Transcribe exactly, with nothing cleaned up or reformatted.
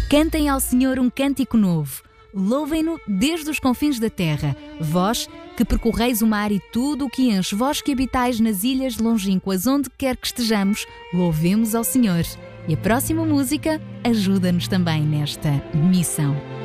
Cantem ao Senhor um cântico novo. Louvem-no desde os confins da terra. Vós que percorreis o mar e tudo o que enche, vós que habitais nas ilhas longínquas, onde quer que estejamos, louvemos ao Senhor. E a próxima música ajuda-nos também nesta missão.